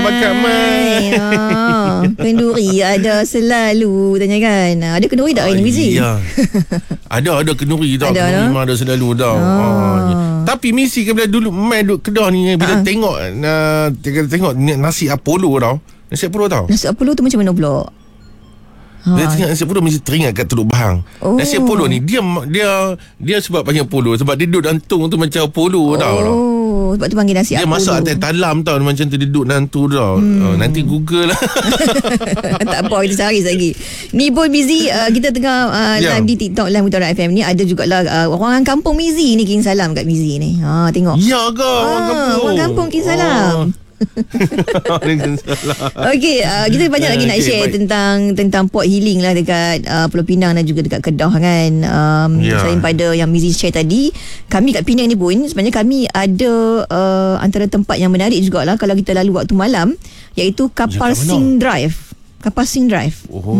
bakat Mai. Kenduri ada selalu tanya kan. Ada kenduri tak hari ni Mizi? Ya. Ada kenduri tau. Ada, Kenduri memang ada selalu tau. Tapi Misi kan bila dulu Mai duduk Kedah ni, bila tengok nasi Apollo tau. Nasi Apollo tau. Nasi Apollo tu macam mana pula? Dia tengok nasi Apollo mesti teringat kat Teluk Bahang. Nasi Apollo ni dia sebab panggil Apollo sebab dia duduk dalam tung tu macam Apollo tau. Sebab tu panggil nasi Dia Apollo. masak atas talam tau, macam tu dia duduk dalam tu tau. Nanti Google lah. Tak apa, kita cari lagi. Ni pun Mizi, kita tengah live di TikTok Live Mutiara FM ni. Ada jugalah orang kampung Mizi ni kirim salam kat Mizi ni. Tengok. Ya ke orang kampung? Orang kampung kirim salam. Okey, kita banyak lagi nak share tentang port healing lah dekat Pulau Pinang dan juga dekat Kedah kan. Selain pada yang Mizi share tadi, kami kat Pinang ni pun sebenarnya kami ada antara tempat yang menarik jugalah kalau kita lalu waktu malam, iaitu Kapal Sing Drive. Kapal Sing Drive.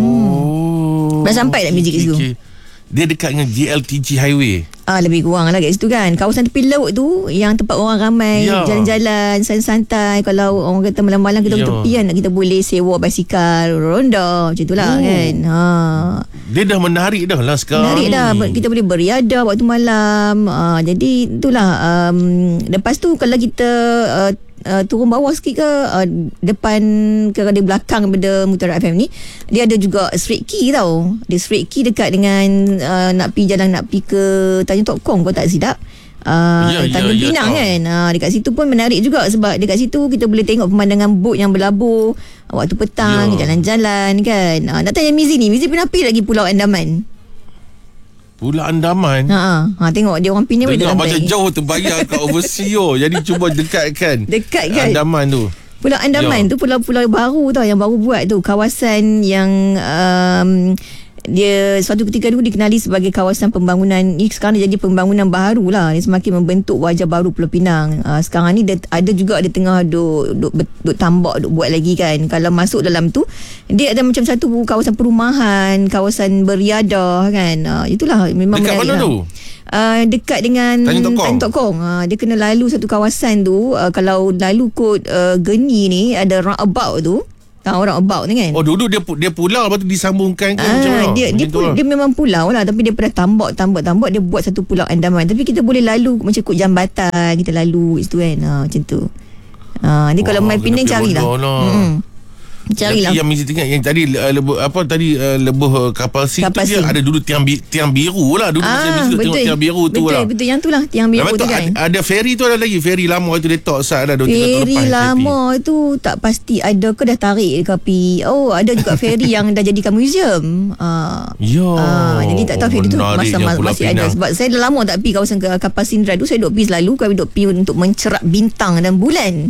Dah sampai tak Mizi kat situ? Dia dekat dengan JLTG Highway. Lebih kurang lah kat situ kan. Kawasan tepi laut tu, yang tempat orang ramai jalan-jalan santai-santai. Kalau orang kata malam-malam kita tepi kan, kita boleh sewa basikal ronda macam itulah kan. Dia dah menarik dah lah sekarang. Menarik dah. Kita boleh beriadah waktu malam. Jadi itulah. Lepas tu kalau kita turun bawah sikit ke depan ke di belakang daripada Mutiara FM ni, dia ada juga Straight Key tau. Dia Straight Key dekat dengan nak pergi jalan nak pergi ke Tanjung Tok Kong, kau tak silap. Tanjung Pinang kan. Dekat situ pun menarik juga sebab dekat situ kita boleh tengok pemandangan bot yang berlabur waktu petang, jalan-jalan kan. Nak tanya Mizi ni, Mizi pernah pergi lagi Pulau Andaman? Pulau Andaman. Tengok dia orang Pinang boleh macam jauh terbayang kat overseas. Jadi cuba dekatkan Andaman tu. Pulau Andaman tu pulau-pulau baru tau, yang baru buat tu. Kawasan yang dia suatu ketika dulu dikenali sebagai kawasan pembangunan. Ni sekarang dia jadi pembangunan baru lah. Dia semakin membentuk wajah baru Pulau Pinang. Sekarang ni dia ada juga, dia tengah duk tambak, duk buat lagi kan. Kalau masuk dalam tu, dia ada macam satu kawasan perumahan, kawasan beriadah kan. Itulah memang dekat menarik mana lah. Tu? Dekat dengan Tanjung Tok Kong. Dia kena lalu satu kawasan tu. Kalau lalu kot Geni ni, ada roundabout tu. Tahu roundabout ni kan. Dulu dia pulau, lepas tu disambungkan ke macam mana? Dia memang pulau lah, tapi dia pernah tambak dia buat satu Pulau Andaman. Tapi kita boleh lalu macam kot jambatan, kita lalu situ kan. Macam tu. Ni kalau main Penang carilah. Carilah. Yang mesti tengok yang tadi lebuh kapal Sing tu, dia ada dulu tiang biru lah. Dulu saya mesti tengok tiang biru tu lah. Betul yang tu lah, tiang biru tu kan. Ada ferry tu, ada lagi ferry lama itu dia tok sat dah 2-3 tahun lepas. Ferry lama tu tak pasti ada ke dah tarik ke api. Ada juga ferry yang dah jadikan museum. Jadi tak tahu ferry tu masih ada. Sebab saya dah lama tak pergi kawasan Kapal Sing Drive tu. Saya duk pergi selalu, kami duk pergi untuk mencerap bintang dan bulan.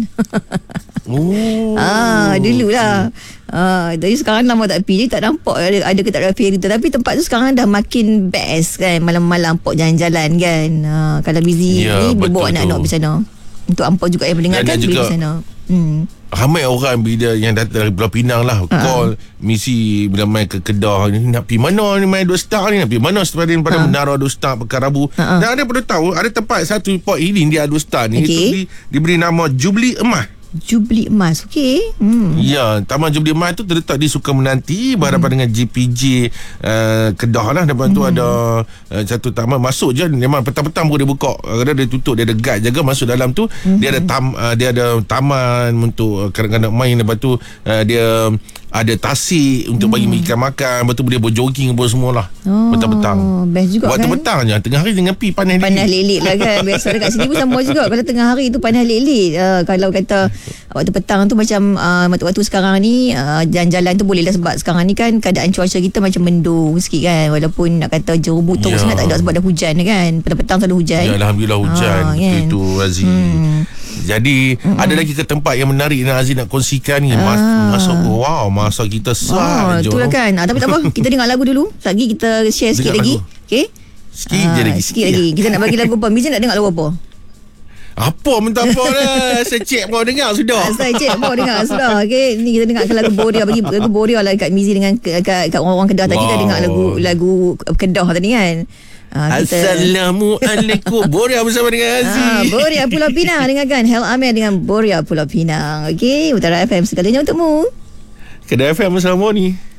Dululah. Jadi sekarang lama tak pergi, tak nampak ada ke tak ada ferry tu. Tapi tempat tu sekarang dah makin best kan. Malam-malam pok jalan-jalan kan. Kalau busy ni dia bawa anak-anak pergi sana. Untuk hampa juga yang mendengarkan boleh pergi sana. Ramai orang bila yang datang dari Pulau Pinang lah call Misi bila main ke Kedah ni, nak pergi mana ni, main 2 star ni, nak pergi mana pada Menara 2 star Pekan Rabu. Dan ada pada tahu ada tempat satu port healing dia 2 star ni, itu diberi nama Jubilee Emas. Jubilee Emas, okey. Ya, Taman Jubilee Emas tu terletak di Sukamenanti berhadapan dengan JPJ Kedah lah. Lepas tu ada satu taman, masuk je memang petang-petang pun dia buka. Kadang dia tutup, dia ada guide jaga masuk dalam tu. Dia ada taman untuk kanak-kanak main. Lepas tu dia ada tasik untuk bagi ikan makan. Lepas tu boleh berjogging apa semualah. Petang-petang. Best juga waktu kan. Petang je, tengah hari dengan pi panas lelit lah kan. Biasa dekat sini pun sama juga. Kalau tengah hari tu panas lelit. Kalau kata waktu petang tu macam waktu sekarang ni jalan-jalan tu boleh lah. Sebab sekarang ni kan keadaan cuaca kita macam mendung sikit kan. Walaupun nak kata jerubut tu sangat tak ada sebab dah hujan kan. Petang-petang selalu hujan. Ya, Alhamdulillah hujan. Itu Razi. Jadi ada lagi ke tempat yang menarik nak Aziz nak kongsikan ni. Masa kita sah je. Itulah kan. Tapi tak apa, kita dengar lagu dulu. Lagi kita share sikit lagi. Okey. Sikit lagi. Kita nak bagi lagu apa? Mizi nak dengar lagu apa? Apa minta apa dah. Saya cek mau dengar sudah. Saya cek mau dengar sudah. Okey, ni kita dengarkan lagu Boria. Bagi lagu Boria lah kat Mizi dengan kat orang-orang Kedah tadi. Kita dengar lagu Kedah tadi kan. Assalamualaikum. Boria bersama dengan Aziz. Boria Pulau Pinang dengarkan Hel Amir dengan Boria Pulau Pinang. Okey, Utara FM segalanya untukmu. Kedai FM bersama ni.